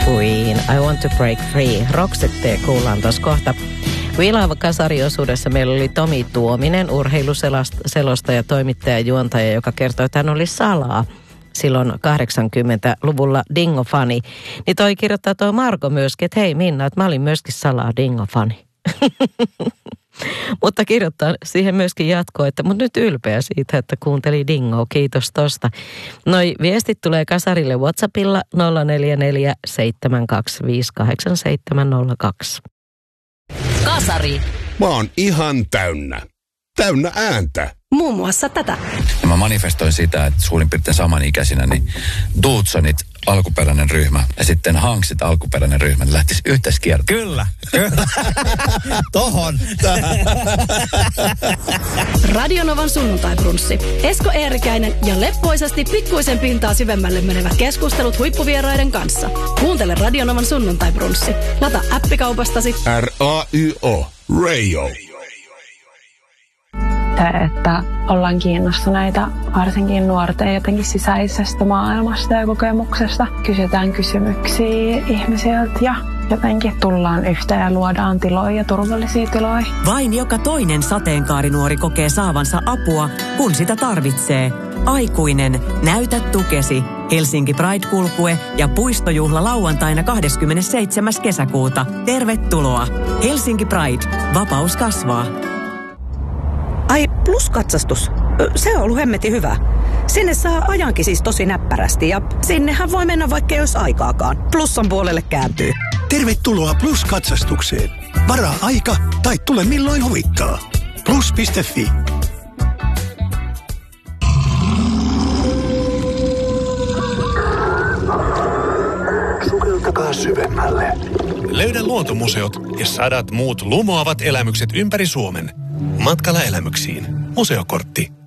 Queen, I want to break free. Roxette kuullaan tuossa kohta. Viilaava kasariosuudessa meillä oli Tomi Tuominen, urheiluselostaja, toimittaja, juontaja, joka kertoi, että hän oli salaa silloin 80-luvulla Dingo-fani. Niin toi kirjoittaa tuo Marko myöskin, että hei Minna, että mä olin myöskin salaa Dingo-fani. Mutta kirjoittaa siihen myöskin jatkoa, että mut nyt ylpeä siitä, että kuunteli Dingoa. Kiitos tosta. Noi viestit tulee kasarille WhatsAppilla 044 725 8702. Kasari. Mä oon ihan täynnä. Täynnä ääntä. Muun muassa tätä. Ja mä manifestoin sitä, että suurin piirtein samanikäisinä, niin Dudesonit alkuperäinen ryhmä ja sitten Hanksit alkuperäinen ryhmä, niin lähtisi yhteiskiertoon. Kyllä. Tohon. Radionovan sunnuntaibrunsi. Esko Eerikäinen ja leppoisasti pikkuisen pintaa syvemmälle menevät keskustelut huippuvieraiden kanssa. Kuuntele Radionovan sunnuntaibrunsi. Lata appikaupastasi. RAYO. Radio. Että ollaan kiinnostuneita varsinkin nuorten jotenkin sisäisestä maailmasta ja kokemuksesta. Kysytään kysymyksiä ihmisiltä ja jotenkin tullaan yhteen ja luodaan tiloja ja turvallisia tiloja. Vain joka toinen sateenkaarinuori kokee saavansa apua, kun sitä tarvitsee. Aikuinen, näytä tukesi. Helsinki Pride-kulkue ja puistojuhla lauantaina 27. kesäkuuta. Tervetuloa. Helsinki Pride. Vapaus kasvaa. Ai, Plus-katsastus. Se on ollut hemmetin hyvä. Sinne saa ajankin siis tosi näppärästi ja sinnehän voi mennä vaikka jos aikaakaan. Plussan puolelle kääntyy. Tervetuloa Plus-katsastukseen. Varaa aika tai tule milloin huvittaa. Plus.fi. Sukeltakaa syvemmälle. Löydä luontomuseot ja 100 muut lumoavat elämykset ympäri Suomen. Matkalla elämyksiin. Museokortti.